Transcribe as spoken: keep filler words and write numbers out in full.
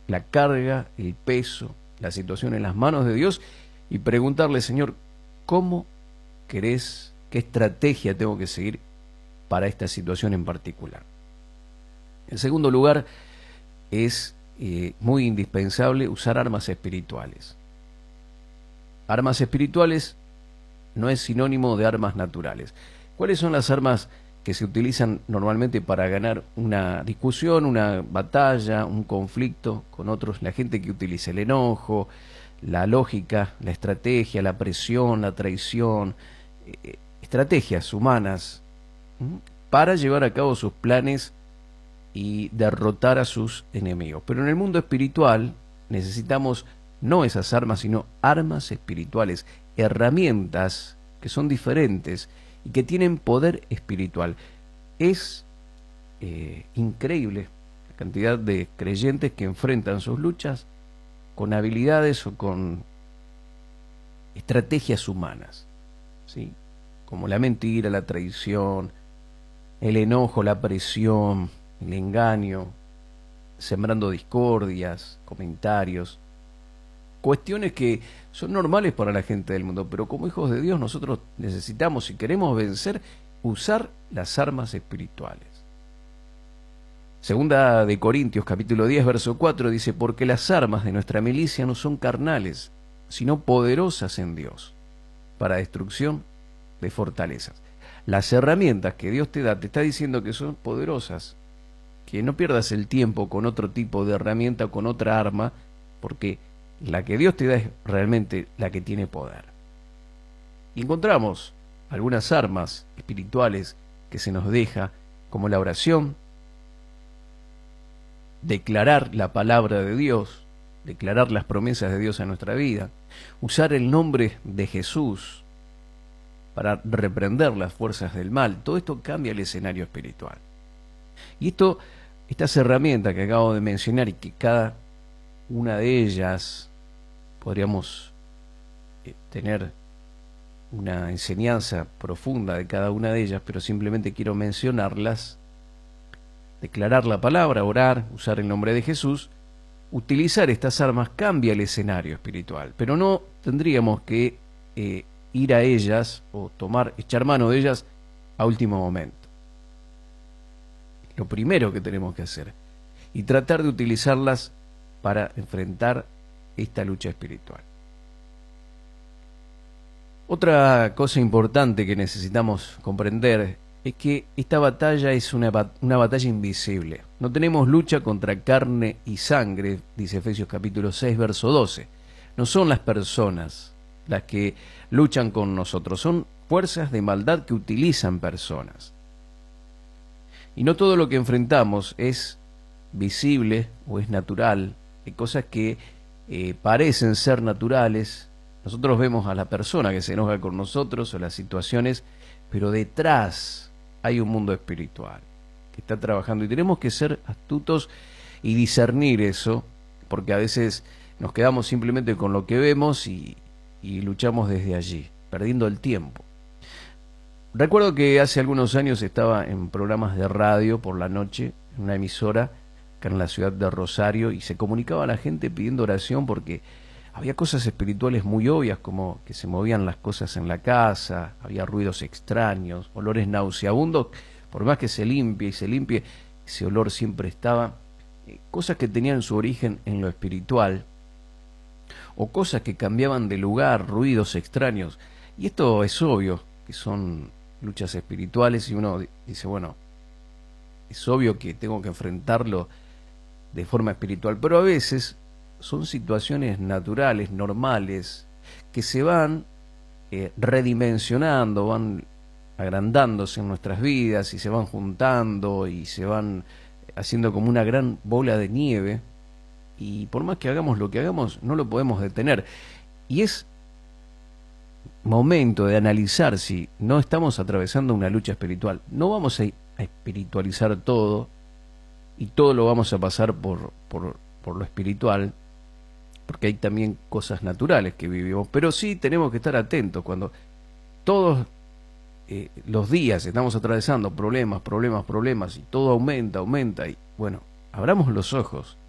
la carga, el peso, la situación en las manos de Dios y preguntarle, Señor, ¿cómo querés, qué estrategia tengo que seguir para esta situación en particular? En segundo lugar, es eh, muy indispensable usar armas espirituales. Armas espirituales no es sinónimo de armas naturales. ¿Cuáles son las armas que se utilizan normalmente para ganar una discusión, una batalla, un conflicto con otros? La gente que utiliza el enojo, la lógica, la estrategia, la presión, la traición, eh, estrategias humanas ¿m? para llevar a cabo sus planes y derrotar a sus enemigos. Pero en el mundo espiritual necesitamos no esas armas, sino armas espirituales, herramientas que son diferentes y que tienen poder espiritual. Es eh, increíble la cantidad de creyentes que enfrentan sus luchas con habilidades o con estrategias humanas, ¿sí? Como la mentira, la traición, el enojo, la presión, el engaño, sembrando discordias, comentarios, cuestiones que son normales para la gente del mundo, pero como hijos de Dios nosotros necesitamos, si queremos vencer, usar las armas espirituales. Segunda de Corintios, capítulo diez, verso cuatro, dice, porque las armas de nuestra milicia no son carnales, sino poderosas en Dios, para destrucción de fortalezas. Las herramientas que Dios te da, te está diciendo que son poderosas, que no pierdas el tiempo con otro tipo de herramienta, con otra arma, porque la que Dios te da es realmente la que tiene poder. Y encontramos algunas armas espirituales que se nos deja, como la oración, declarar la palabra de Dios, declarar las promesas de Dios a nuestra vida, usar el nombre de Jesús para reprender las fuerzas del mal. Todo esto cambia el escenario espiritual. Y esto, estas herramientas que acabo de mencionar y que cada una de ellas podríamos eh, tener una enseñanza profunda de cada una de ellas, pero simplemente quiero mencionarlas: declarar la palabra, orar, usar el nombre de Jesús. Utilizar estas armas cambia el escenario espiritual, pero no tendríamos que eh, ir a ellas o tomar, echar mano de ellas a último momento. Lo primero que tenemos que hacer y tratar de utilizarlas para enfrentar esta lucha espiritual. Otra cosa importante que necesitamos comprender es que esta batalla es una, una batalla invisible. No tenemos lucha contra carne y sangre, dice Efesios capítulo seis, verso doce. No son las personas las que luchan con nosotros, son fuerzas de maldad que utilizan personas. Y no todo lo que enfrentamos es visible o es natural. Hay cosas que eh, parecen ser naturales. Nosotros vemos a la persona que se enoja con nosotros o las situaciones, pero detrás hay un mundo espiritual que está trabajando y tenemos que ser astutos y discernir eso, porque a veces nos quedamos simplemente con lo que vemos y, y luchamos desde allí, perdiendo el tiempo. Recuerdo que hace algunos años estaba en programas de radio por la noche, en una emisora acá en la ciudad de Rosario, y se comunicaba a la gente pidiendo oración porque había cosas espirituales muy obvias, como que se movían las cosas en la casa, había ruidos extraños, olores nauseabundos, por más que se limpie y se limpie, ese olor siempre estaba. Eh, cosas que tenían su origen en lo espiritual, o cosas que cambiaban de lugar, ruidos extraños. Y esto es obvio, que son luchas espirituales, y uno dice, bueno, es obvio que tengo que enfrentarlo de forma espiritual, pero a veces son situaciones naturales, normales, que se van eh, redimensionando, van agrandándose en nuestras vidas y se van juntando y se van haciendo como una gran bola de nieve, y por más que hagamos lo que hagamos, no lo podemos detener. Y es momento de analizar si no estamos atravesando una lucha espiritual. No vamos a, a espiritualizar todo y todo lo vamos a pasar por, por, por lo espiritual, porque hay también cosas naturales que vivimos, pero sí tenemos que estar atentos cuando todos eh, los días estamos atravesando problemas, problemas, problemas, y todo aumenta, aumenta, y bueno, abramos los ojos